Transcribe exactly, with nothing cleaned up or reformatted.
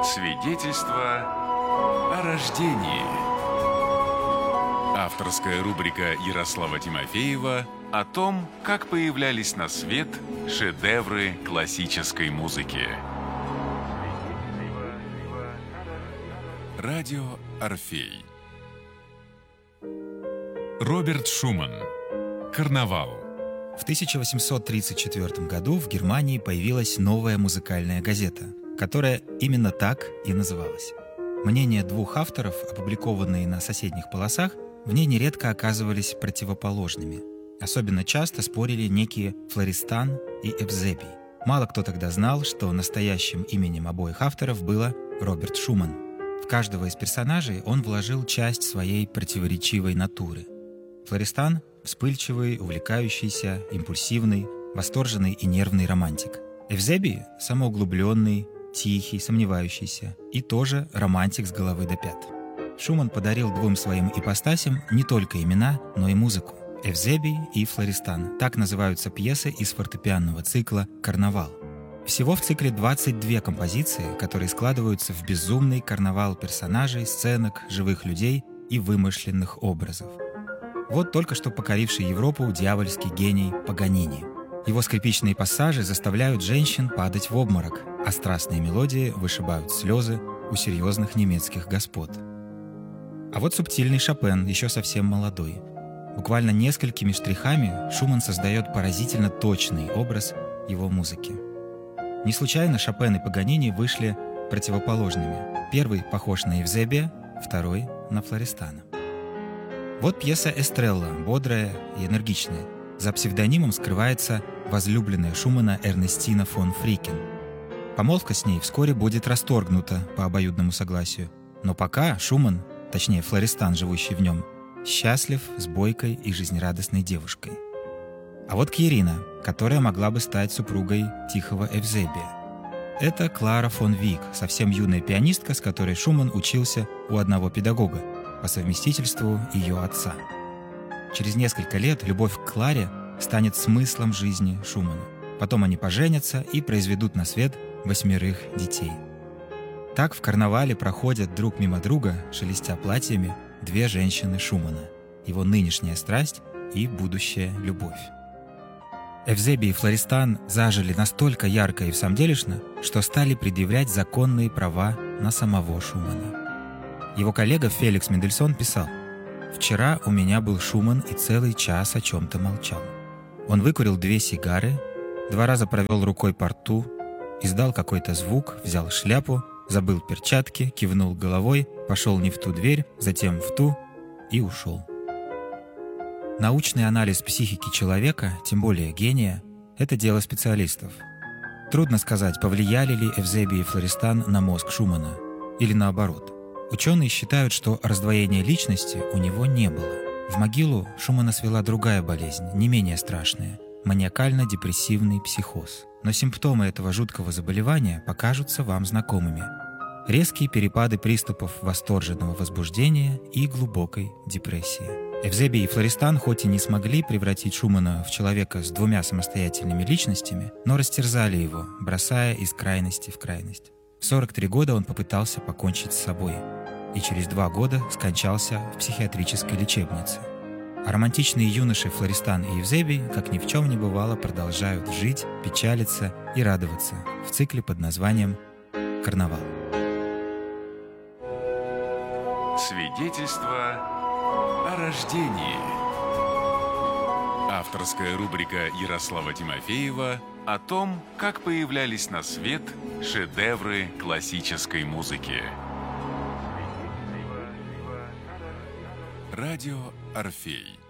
Свидетельство о рождении. Авторская рубрика Ярослава Тимофеева о том, как появлялись на свет шедевры классической музыки. Радио Орфей. Роберт Шуман. Карнавал. В тысяча восемьсот тридцать четвёртом году в Германии появилась новая музыкальная газета, которая именно так и называлась. Мнения двух авторов, опубликованные на соседних полосах, в ней нередко оказывались противоположными. Особенно часто спорили некие Флористан и Эвзебий. Мало кто тогда знал, что настоящим именем обоих авторов было Роберт Шуман. В каждого из персонажей он вложил часть своей противоречивой натуры. Флористан — вспыльчивый, увлекающийся, импульсивный, восторженный и нервный романтик. Эвзебий — самоуглубленный, тихий, сомневающийся и тоже романтик с головы до пят. Шуман подарил двум своим ипостасям не только имена, но и музыку. Эвзебий и Флористан — так называются пьесы из фортепианного цикла «Карнавал». Всего в цикле двадцать две композиции, которые складываются в безумный карнавал персонажей, сценок, живых людей и вымышленных образов. Вот только что покоривший Европу дьявольский гений Паганини. Его скрипичные пассажи заставляют женщин падать в обморок, а страстные мелодии вышибают слезы у серьезных немецких господ. А вот субтильный Шопен, еще совсем молодой. Буквально несколькими штрихами Шуман создает поразительно точный образ его музыки. Не случайно Шопен и Паганини вышли противоположными. Первый похож на Эвзебия, второй — на Флористана. Вот пьеса «Эстрелла», бодрая и энергичная. За псевдонимом скрывается возлюбленная Шумана Эрнестина фон Фрикен. Помолвка с ней вскоре будет расторгнута по обоюдному согласию. Но пока Шуман, точнее Флористан, живущий в нем, счастлив с бойкой и жизнерадостной девушкой. А вот Кьярина, которая могла бы стать супругой тихого Эвзебия. Это Клара фон Вик, совсем юная пианистка, с которой Шуман учился у одного педагога, по совместительству ее отца. Через несколько лет любовь к Кларе станет смыслом жизни Шумана. Потом они поженятся и произведут на свет восьмерых детей. Так в карнавале проходят друг мимо друга, шелестя платьями, две женщины Шумана, его нынешняя страсть и будущая любовь. Эвзебий и Флористан зажили настолько ярко и всамделишно, что стали предъявлять законные права на самого Шумана. Его коллега Феликс Мендельсон писал: «Вчера у меня был Шуман и целый час о чем-то молчал. Он выкурил две сигары, два раза провел рукой по рту, издал какой-то звук, взял шляпу, забыл перчатки, кивнул головой, пошел не в ту дверь, затем в ту и ушел». Научный анализ психики человека, тем более гения, это дело специалистов. Трудно сказать, повлияли ли Эвзебий и Флористан на мозг Шумана, или наоборот. Ученые считают, что раздвоения личности у него не было. В могилу Шумана свела другая болезнь, не менее страшная – маниакально-депрессивный психоз. Но симптомы этого жуткого заболевания покажутся вам знакомыми. Резкие перепады приступов восторженного возбуждения и глубокой депрессии. Эвзебий и Флористан хоть и не смогли превратить Шумана в человека с двумя самостоятельными личностями, но растерзали его, бросая из крайности в крайность. В сорок три года он попытался покончить с собой и через два года скончался в психиатрической лечебнице. А романтичные юноши Флористан и Эвзебий, как ни в чем не бывало, продолжают жить, печалиться и радоваться в цикле под названием «Карнавал». Свидетельство о рождении. Авторская рубрика Ярослава Тимофеева о том, как появлялись на свет шедевры классической музыки. Радио Орфей.